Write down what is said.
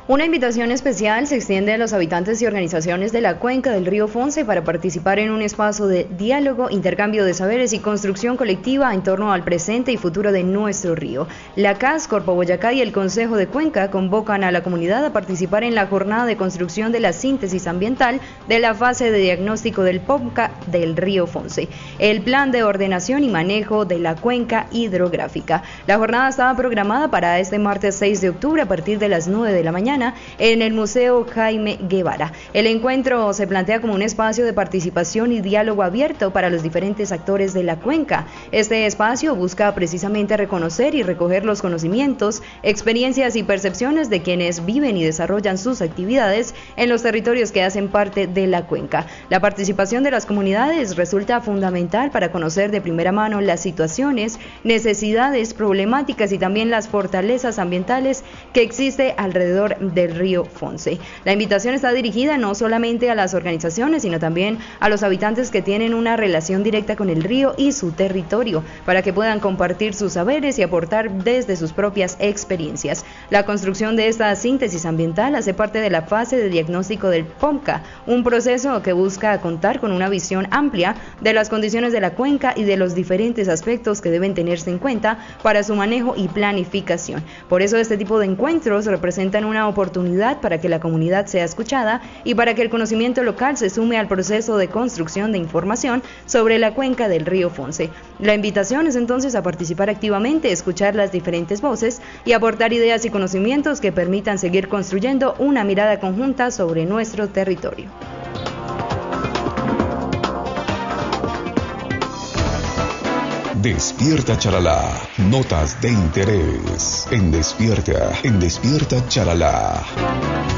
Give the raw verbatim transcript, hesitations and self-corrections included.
Una invitación especial se extiende a los habitantes y organizaciones de la cuenca del río Fonce para participar en un espacio de diálogo, intercambio de saberes y construcción colectiva en torno al presente y futuro de nuestro río. La C A S, Corpo Boyacá y el Consejo de Cuenca convocan a la comunidad a participar en la jornada de construcción de la síntesis ambiental de la fase de diagnóstico del P O M C A del río Fonce, el plan de ordenación y manejo de la cuenca hidrográfica. La jornada estaba programada para este martes seis de octubre a partir de las nueve de la mañana en el Museo Jaime Guevara. El encuentro se plantea como un espacio de participación y diálogo abierto para los diferentes actores de la cuenca. Este espacio busca precisamente reconocer y recoger los conocimientos, experiencias y percepciones de quienes viven y desarrollan sus actividades en los territorios que hacen parte de la cuenca. La participación de las comunidades resulta fundamental para conocer de primera mano las situaciones, necesidades, problemáticas y también las fortalezas ambientales que existe alrededor del río Fonce. La invitación está dirigida no solamente a las organizaciones, sino también a los habitantes que tienen una relación directa con el río y su territorio, para que puedan compartir sus saberes y aportar desde sus propias experiencias. La construcción de esta síntesis ambiental hace parte de la fase de diagnóstico del P O M C A, un proceso que busca contar con una visión amplia de las condiciones de la cuenca y de los diferentes aspectos que deben tenerse en cuenta para su manejo y planificación. Por eso este tipo de encuentros representan una oportunidad para que la comunidad sea escuchada y para que el conocimiento local se sume al proceso de construcción de información sobre la cuenca del río Fonce. La invitación es entonces a participar activamente, escuchar las diferentes voces y aportar ideas y conocimientos que permitan seguir construyendo una mirada conjunta sobre nuestro territorio. Despierta Charalá, notas de interés en Despierta, en Despierta Charalá.